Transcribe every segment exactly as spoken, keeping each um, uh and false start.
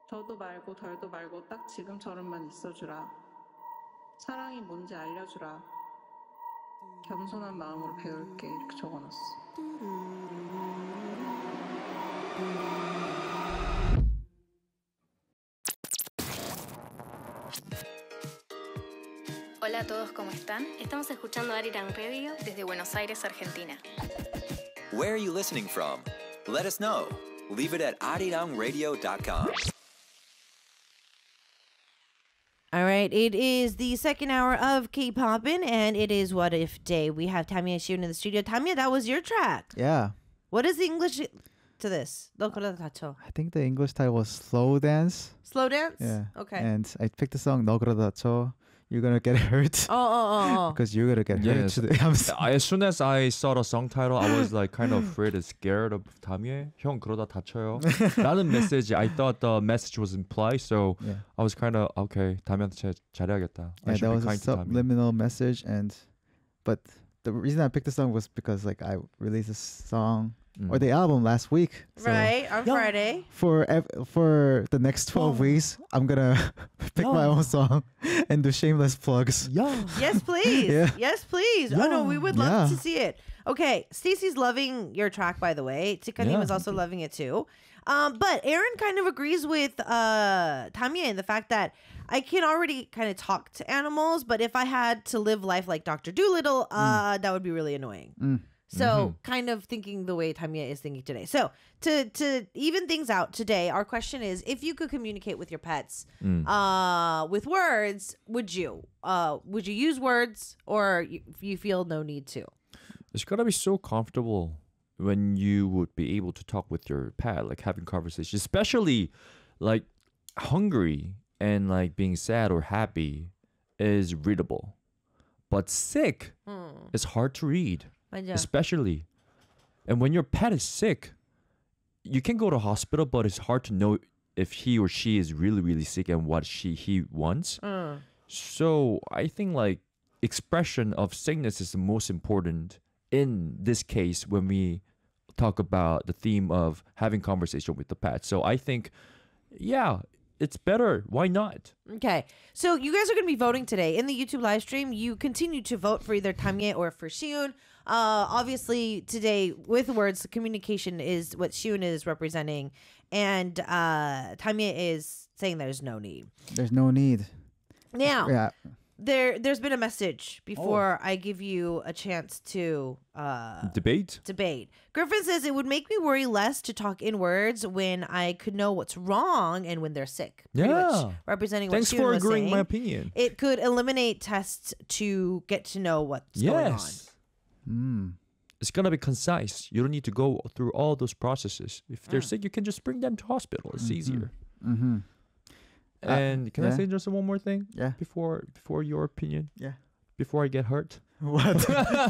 더도 말고 덜도 말고 딱 지금처럼만 있어주라. 사랑이 뭔지 알려주라. 겸손한 마음으로 배울게. 이렇게 적어놨어. Hola a todos, ¿cómo están? Estamos escuchando Arirang Radio desde Buenos Aires, Argentina. Where are you listening from? Let us know. Leave it at arirang radio dot com. All right, it is the second hour of K-Poppin', and it is What If Day. We have Tamiya and Shion in the studio. Tamiya, that was your track. Yeah. What is the English to this? 너 그러다 다쳐. I think the English title was Slow Dance. Slow dance? Yeah. Okay. And I picked the song 너 그러다 다쳐. You're gonna get hurt. Oh, oh, oh, oh. Because you're gonna get Yes. hurt. I'm s- I, as soon as I saw the song title, I was like kind of afraid and scared of Tamie. 형 그러다 다쳐요. 라는 message. I thought the message was implied, so yeah. I was kind of okay. Tamie한테 잘해야겠다. I Yeah, should that be was a kind to Tamie. subliminal message, and but the reason I picked the song was because like I released a song Mm. or the album last week. So Right, on Friday. For ev- for the next twelve weeks, I'm gonna pick my own song and do shameless plugs. Yeah. Yes, please. Yeah. Yes, please. Oh, no, we would love Yeah. to see it. Okay, Stacey's loving your track, by the way. Tikanim Yeah. is also loving it, too. Um, but Aaron kind of agrees with uh, Tamiya in the fact that I can already kind of talk to animals, but if I had to live life like Doctor Doolittle, uh, that would be really annoying. So kind of thinking the way Tamiya is thinking today. So to to even things out today, our question is: if you could communicate with your pets uh, with words, would you? Uh, would you use words, or you, you feel no need to? It's gotta be so comfortable when you would be able to talk with your pet, like having conversations, especially like hungry and like being sad or happy is readable, but sick is hard to read. 맞아. Especially, and when your pet is sick, you can go to hospital, but it's hard to know if he or she is really really sick and what she he wants. So I think like expression of sickness is the most important in this case when we talk about the theme of having conversation with the pet. So I think, yeah, it's better. Why not? Okay, so you guys are going to be voting today in the YouTube live stream. You continue to vote for either Tamiya or for Shion. Uh, obviously, today with words, communication is what Shion is representing, and uh, Tamiya is saying there's no need. There's no need. Now, Yeah. there there's been a message before I give you a chance to uh, Debate? debate. Griffin says it would make me worry less to talk in words when I could know what's wrong and when they're sick. Pretty Yeah. much representing Thanks what for Shion was agreeing saying. my opinion. It could eliminate tests to get to know what's going on. Yes. It's gonna be concise. You don't need to go through all those processes. If they're sick, you can just bring them to hospital. It's easier. Mm-hmm. And can I yeah. say just one more thing? Yeah. Before before your opinion, Yeah. before I get hurt. What?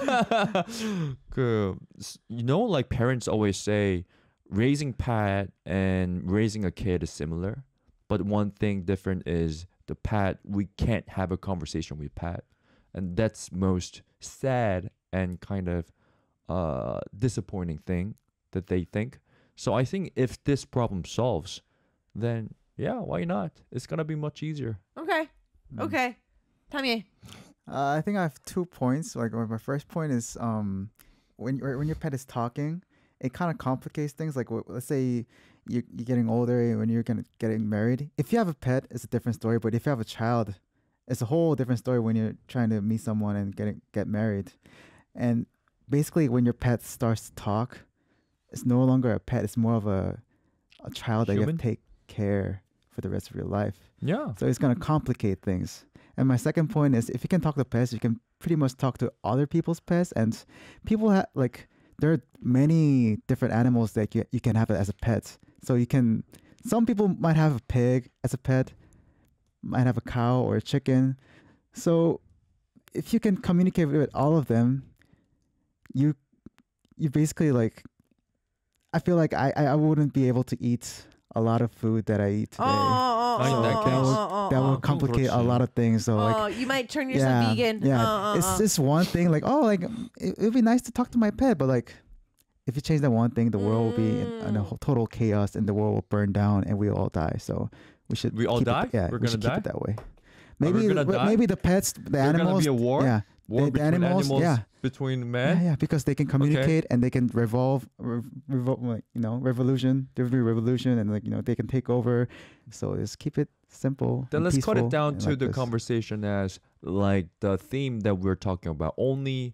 그, you know, like parents always say, raising pet and raising a kid is similar, but one thing different is the pet. We can't have a conversation with pet, and that's most sad and kind of uh, disappointing thing that they think. So I think if this problem solves, then yeah, why not? It's gonna be much easier. Okay. Okay. Tamiya. Uh, I think I have two points. Like my first point is um, when you when your pet is talking, it kind of complicates things. Like w- let's say you you're getting older when you're gonna getting married. If you have a pet, it's a different story. But if you have a child, it's a whole different story when you're trying to meet someone and getting get married. And basically, when your pet starts to talk, it's no longer a pet. It's more of a a child that you have Human? to take care for the rest of your life. Yeah. So it's going to complicate things. And my second point is if you can talk to pets, you can pretty much talk to other people's pets. And people have, like, there are many different animals that you, you can have as a pet. So you can, some people might have a pig as a pet, might have a cow or a chicken. So if you can communicate with all of them, you, you basically like, I feel like I, I I wouldn't be able to eat a lot of food that I eat today. Oh, oh, Oh, in oh, that oh, case, oh, that would, oh, that oh, would complicate a 그렇지. lot of things. So oh. like, Oh, you might turn yourself yeah, vegan. yeah, Uh, uh, it's uh. just one thing. Like, oh, like it would be nice to talk to my pet, but like, if you change that one thing, the world will be in, in a Mm. whole total chaos, and the world will burn down, and we all die. So we should We all keep die? It, yeah, We're we should gonna keep it die? that way. we're Maybe gonna but die? maybe the pets, the There's gonna animals. be a war? Yeah, War the, the between animals. animals Yeah. between Yeah, men. yeah, because they can communicate and they can revolve, re- revol- like, you know, revolution. There will be revolution, and like you know, they can take over. So just keep it simple. Then and let's cut peaceful it down and to like the this. conversation as like the theme that we're talking about. Only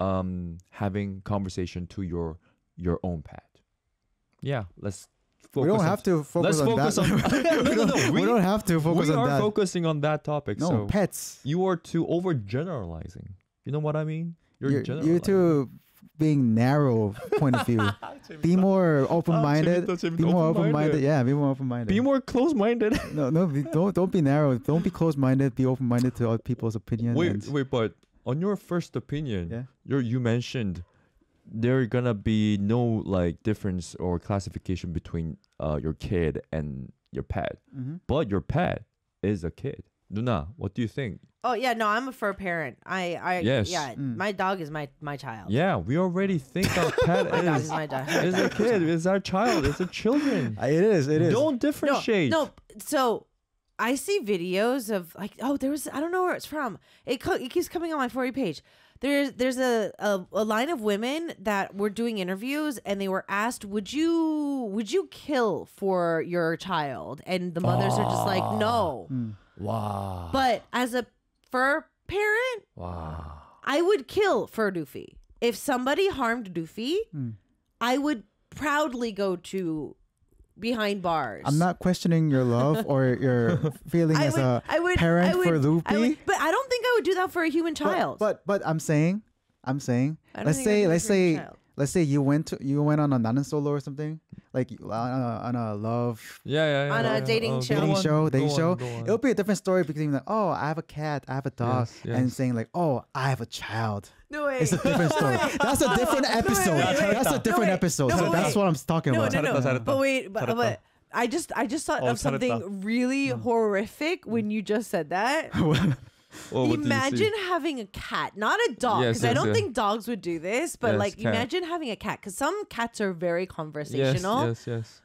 um having conversation to your your own pet. Yeah, let's focus We don't on- have to focus Let's on focus that. on no, we, no, no, don't, we we- don't have to focus we on are that. focusing on that topic. no, so pets. you are too overgeneralizing. You know what I mean? You're, you're generalizing. too being narrow point of view. Be more open-minded. 재밌다, 재밌다. Be more Open-minded. open-minded. Yeah, be more open-minded. Be more close-minded. No, no, be, don't don't be narrow. Don't be close-minded. Be open-minded to other people's opinion. wait, and, wait, but on your first opinion, Yeah. you you mentioned there gonna be no like difference or classification between uh your kid and your pet, Mhm. but your pet is a kid. Nuna, what do you think? Oh yeah, no, I'm a fur parent. I, I, Yes. yeah, Mm. my dog is my my child. Yeah, we already think our pet My dog is is my dog. is a kid, is our child, is a children. Uh, It is. It is. Don't differentiate. No, no. So I see videos of like, oh, there was I don't know where it's from. It co- it keeps coming on my For You page. There's there's a, a a line of women that were doing interviews and they were asked, would you would you kill for your child? And the mothers are just like, no. Mm. Wow. But as a fur parent, wow. I would kill for Doofy. If somebody harmed Doofy, Mm. I would proudly go to behind bars. I'm not questioning your love or your feeling I as would, a I would, parent I would, for I Loopy. would- but I don't think I would do that for a human But- child. But, but I'm saying, I'm saying, I don't let's think I'd do say that let's for a human say child. let's say you went to you went on a Nanan Solo or something like you- on a, on a love Yeah, yeah, yeah. On a yeah. dating Oh, show. go dating on, show, dating go on, show. go on. It'll be a different story between like, oh, I have a cat, I have a dog, Yes, and yes. saying like, oh, I have a child. No way. It's a different story. That's a different episode. wait, wait. That's a No, different wait. episode. No, so that's wait. what I'm talking no, about. no, no. 잘했다, 잘했다. But wait, but, 잘했다. but I just, I just thought Oh, of something 잘했다. really horrific when you just said that. Oh, what did you see? Imagine having a cat, not a dog, Yes, because I yes, don't yes. think dogs would do this. But Yes, like, cat. imagine having a cat, because some cats are very Yes, conversational. yes, yes.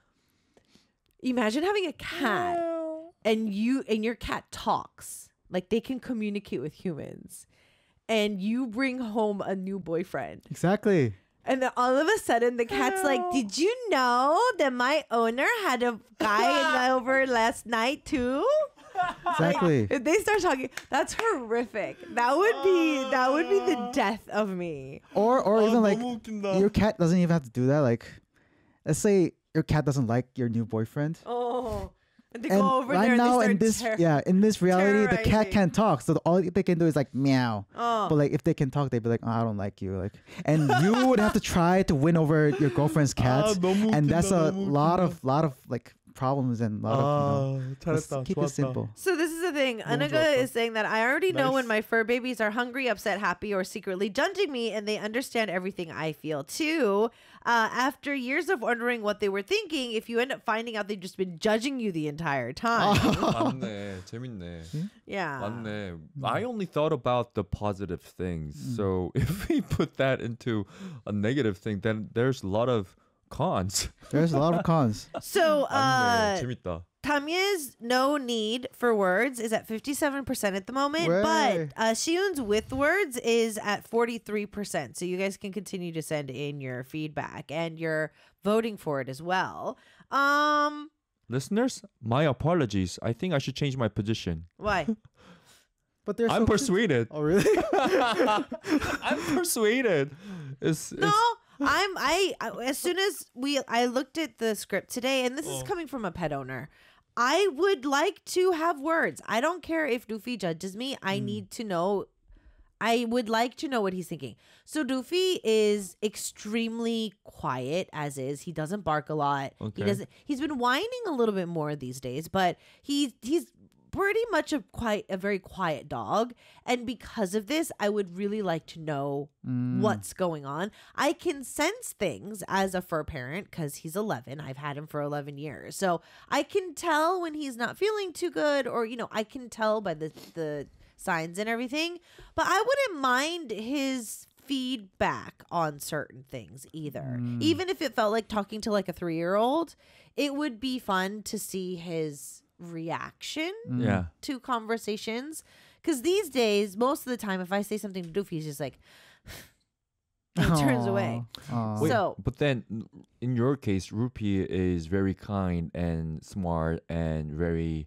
Imagine having a cat, and you and your cat talks, like they can communicate with humans, and you bring home a new boyfriend. Exactly. And then all of a sudden, the cat's like, "Did you know that my owner had a guy in over last night too?" Exactly. If they start talking, that's horrific. That would be that would be the death of me. Or or even like 너무 웃긴다. your cat doesn't even have to do that. Like, let's say your cat doesn't like your new boyfriend. Oh, and they And go over right there now and in they this start ter- yeah in this reality the cat terrorizing. can't talk, so the, all they can do is like meow. Oh. But like if they can talk, they'd be like, oh, I don't like you, like, and you would have to try to win over your girlfriend's cat, 너무 and that's 웃긴다, a 너무 lot 웃긴다. of lot of like problems and a lot of you know, 아, let's 잘했다. keep 좋았다. it simple. So this is the thing. Anaga 좋았다. is saying that I already know when Nice. my fur babies are hungry, upset, happy, or secretly judging me, and they understand everything I feel too. Uh, after years of wondering what they were thinking, if you end up finding out they've just been judging you the entire time. 맞네. 재밌네. Yeah. 맞네. I only thought about the positive things. So if we put that into a negative thing, then there's a lot of cons. There's a lot of cons. So 맞네. uh, 재밌다. Tamia's no need for words is at fifty-seven percent at the moment, Way. but uh, Xiun's with words is at forty-three percent. So you guys can continue to send in your feedback and you're voting for it as well. Um, Listeners, my apologies. I think I should change my position. why? But there's I'm persuaded. Oh really? I'm persuaded. It's, No, it's I'm I, I as soon as we I looked at the script today, and this Oh. is coming from a pet owner. I would like to have words. I don't care if Doofy judges me. I Hmm. need to know. I would like to know what he's thinking. So Doofy is extremely quiet as is. He doesn't bark a lot. Okay. He doesn't. He's been whining a little bit more these days, but he he's pretty much a quite a very quiet dog. And because of this, I would really like to know Mm. what's going on. I can sense things as a fur parent because he's eleven. I've had him for eleven years. So I can tell when he's not feeling too good, or, you know, I can tell by the, the signs and everything. But I wouldn't mind his feedback on certain things either. Mm. Even if it felt like talking to like a three-year-old, it would be fun to see his reaction Mm. Yeah. to conversations. Because these days, most of the time, if I say something to Doofy, he's just like, and he turns away. Aw. Wait, So- but then in your case, Rupi is very kind and smart and very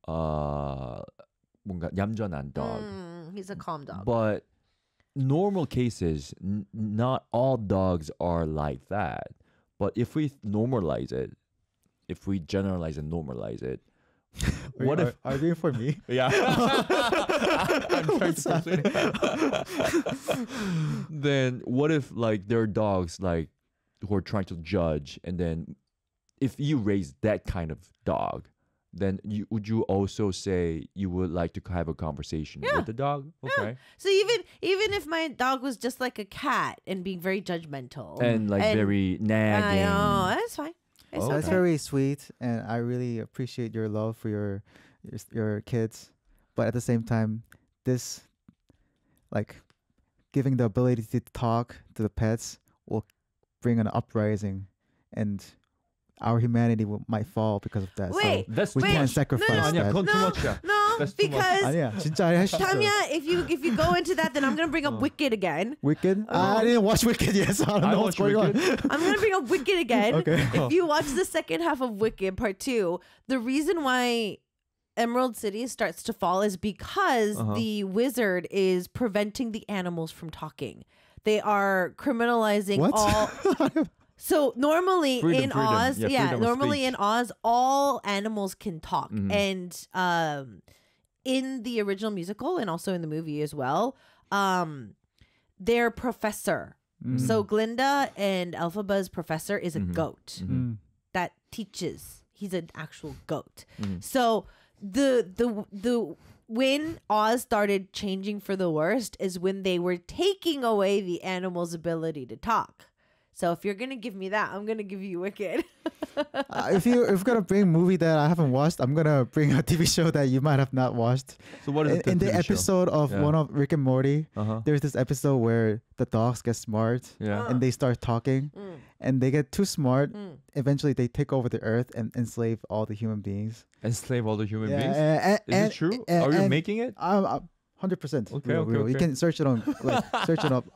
uh 뭔가 얌전한 dog. Mm, he's a calm dog. But normal cases, n- not all dogs are like that. But if we normalize it, if we generalize and normalize it, what are, if? are you for me? Yeah, I'm trying to translate it. Then what if like there are dogs like who are trying to judge, and then if you raise that kind of dog, then you would you also say you would like to have a conversation Yeah. with the dog? Okay. So even even if my dog was just like a cat and being very judgmental, And like And very I nagging. know that's fine. It's Oh, That's okay. very sweet, and I really appreciate your love for your your, s- your kids. But at the same time, this like giving the ability to talk to the pets will bring an uprising, and our humanity will, might fall because of that. Wait, so That's we too wait, can't much. sacrifice no, 아니야, that. 그건 too No. much야. No, That's too much. because 아니야, 진짜 하시죠. Tanya, if you if you go into that, then I'm gonna bring up Oh. Wicked again. Wicked? Oh. I didn't watch Wicked yet, so I don't I know what's watched going Wicked. on. I'm gonna bring up Wicked again. Okay. If you watch the second half of Wicked Part Two, the reason why Emerald City starts to fall is because Uh-huh. the wizard is preventing the animals from talking. They are criminalizing What? all. So normally Freedom, in freedom. Oz, Yeah, yeah, freedom of normally in speech. Oz, all animals can talk, Mhm. and um, in the original musical and also in the movie as well, um, their professor. Mm. So Glinda and Elphaba's professor is a Mhm. goat Mm. that teaches. He's an actual goat. Mhm. So the the the when Oz started changing for the worst is when they were taking away the animal's ability to talk. So if you're gonna give me that, I'm gonna give you Wicked. Uh, if you if you're gonna bring a movie that I haven't watched, I'm gonna bring a T V show that you might have not watched. So what is In, it? in the episode of Yeah. one of Rick and Morty, Uh-huh. there's this episode where the dogs get smart Yeah. and they start talking, Mm, and they get too smart. mm. Eventually, they take over the earth and enslave all the human beings. Enslave all the human Yeah, beings? and- Is and- it true? and- Are you and making it? I'm, I'm one hundred percent. Okay, real, okay, real. You okay. can search it on, like, search it up